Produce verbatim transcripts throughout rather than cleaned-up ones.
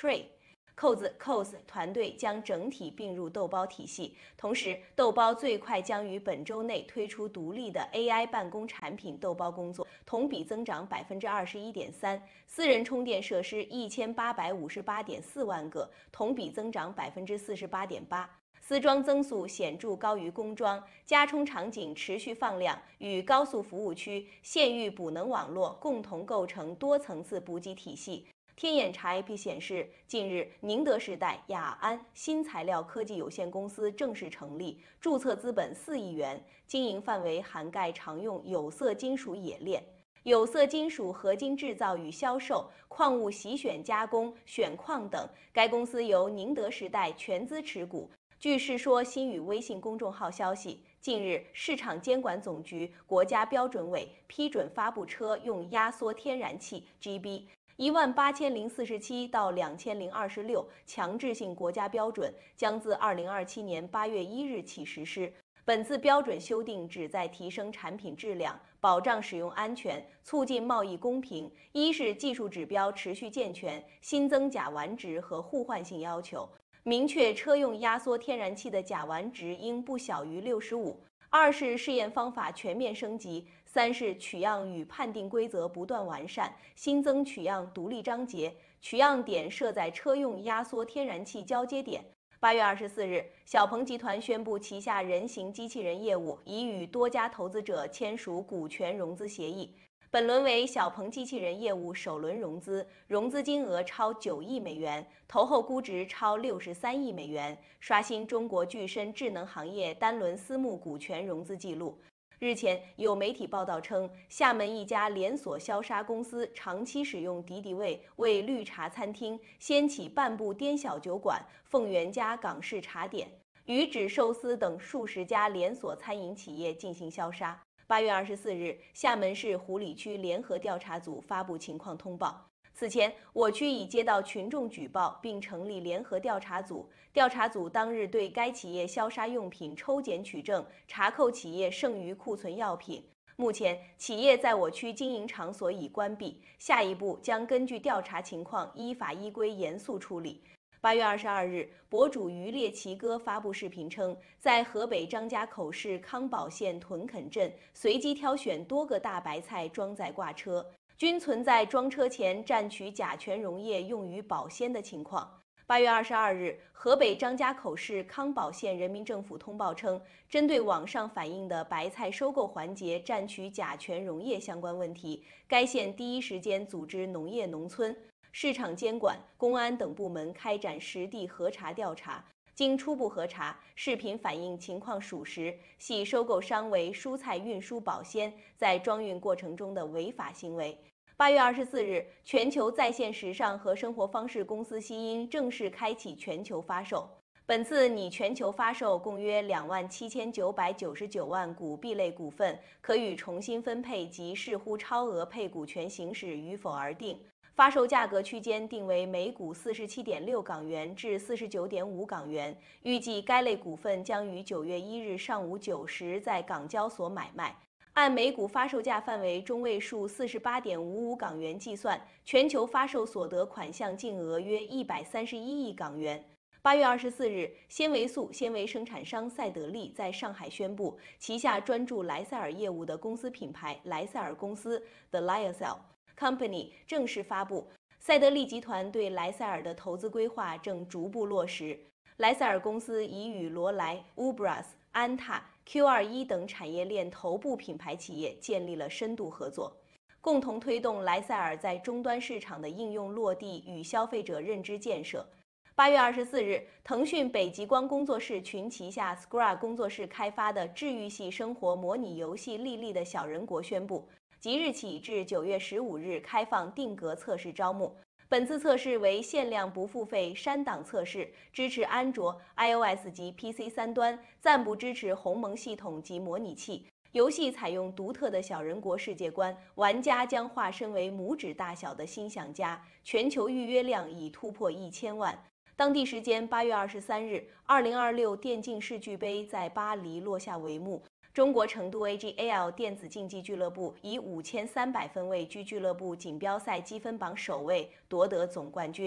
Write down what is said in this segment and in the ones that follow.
Trade。扣子 C O S 团队将整体并入豆包体系，同时豆包最快将于本周内推出独立的 A I 办公产品豆包工作，同比增长百分之二十一点三，私人充电设施一千八百五十八点四万个，同比增长百分之四十八点八。私装增速显著高于工装，加充场景持续放量，与高速服务区、县域补能网络共同构成多层次补给体系。天眼查 A P 显示，近日宁德时代雅安新材料科技有限公司正式成立，注册资本四亿元，经营范围涵盖常用有色金属冶炼、有色金属合金制造与销售、矿物洗选加工、选矿等。该公司由宁德时代全资持股。据世说新语微信公众号消息，近日市场监管总局、国家标准委批准发布车用压缩天然气 G B。一万八千零四十七到两千零二十六强制性国家标准将自二零二七年八月一日起实施。本次标准修订旨在提升产品质量，保障使用安全，促进贸易公平。一是技术指标持续健全，新增甲烷值和互换性要求，明确车用压缩天然气的甲烷值应不小于六十五。二是试验方法全面升级。三是取样与判定规则不断完善，新增取样独立章节，取样点设在车用压缩天然气交接点。八月二十四日，小鹏集团宣布旗下人形机器人业务已与多家投资者签署股权融资协议。本轮为小鹏机器人业务首轮融资，融资金额超九亿美元，投后估值超六十三亿美元，刷新中国具身智能行业单轮私募股权融资记录。日前，有媒体报道称，厦门一家连锁消杀公司长期使用敌敌畏为绿茶餐厅掀起半步颠小酒馆、凤元家港式茶点、鱼指寿司等数十家连锁餐饮企业进行消杀。八月二十四日，厦门市湖里区联合调查组发布情况通报。此前，我区已接到群众举报，并成立联合调查组。调查组当日对该企业消杀用品抽检取证，查扣企业剩余库存药品。目前，企业在我区经营场所已关闭，下一步将根据调查情况，依法依规严肃处理。八月二十二日，博主渔猎奇哥发布视频称，在河北张家口市康保县屯垦镇随机挑选多个大白菜装载挂车，均存在装车前蘸取甲醛溶液用于保鲜的情况。八月二十二日，河北张家口市康保县人民政府通报称，针对网上反映的白菜收购环节蘸取甲醛溶液相关问题，该县第一时间组织农业农村、市场监管、公安等部门开展实地核查调查。经初步核查，视频反映情况属实，系收购商为蔬菜运输保鲜在装运过程中的违法行为。八月二十四日，全球在线时尚和生活方式公司西音正式开启全球发售。本次拟全球发售共约两万七千九百九十九万股 B 类股份，可予重新分配及视乎超额配股权行使与否而定。发售价格区间定为每股四十七点六港元至四十九点五港元。预计该类股份将于九月一日上午九时在港交所买卖。按每股发售价范围中位数四十八点五五港元计算，全球发售所得款项净额约一百三十一亿港元。八月二十四日，纤维素纤维生产商赛德利在上海宣布，旗下专注莱赛尔业务的公司品牌莱赛尔公司 The Lyocell Company 正式发布。赛德利集团对莱赛尔的投资规划正逐步落实。莱赛尔公司已与罗莱、Ubras、安踏、Q 二十一 等产业链头部品牌企业建立了深度合作，共同推动莱赛尔在终端市场的应用落地与消费者认知建设。八月二十四日，腾讯北极光工作室群旗下 Scra 工作室开发的治愈系生活模拟游戏《莉莉的小人国》宣布，即日起至九月十五日开放定格测试招募。本次测试为限量不付费删档测试，支持安卓、iOS 及 P C 三端，暂不支持鸿蒙系统及模拟器。游戏采用独特的小人国世界观，玩家将化身为拇指大小的心想家，全球预约量已突破一千万。当地时间八月二十三日，二零二六电竞世俱杯在巴黎落下帷幕。中国成都 A G A L 电子竞技俱乐部以五千三百分位居俱乐部锦标赛积分榜首位，夺得总冠军。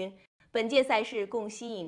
本届赛事共吸引